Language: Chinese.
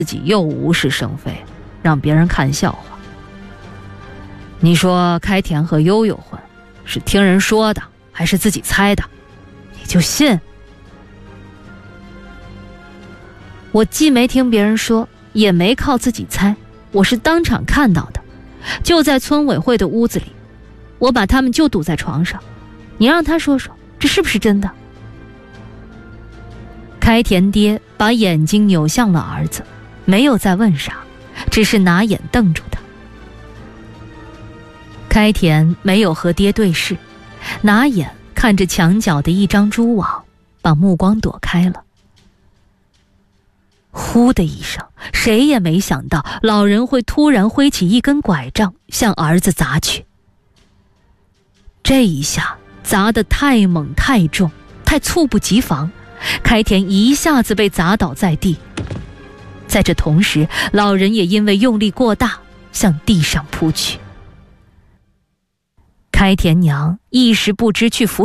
自己又无事生非，让别人看笑话。你说开田和悠悠婚，是听人说的还是自己猜的？你就信？我既没听别人说，也没靠自己猜，我是当场看到的，就在村委会的屋子里，我把他们就堵在床上。你让他说说，这是不是真的？开田爹把眼睛扭向了儿子，没有再问啥，只是拿眼瞪住他。开田没有和爹对视，拿眼看着墙角的一张蛛网，把目光躲开了。呼的一声，谁也没想到老人会突然挥起一根拐杖向儿子砸去。这一下砸得太猛太重，太猝不及防，开田一下子被砸倒在地。在这同时，老人也因为用力过大向地上扑去。开田娘一时不知去扶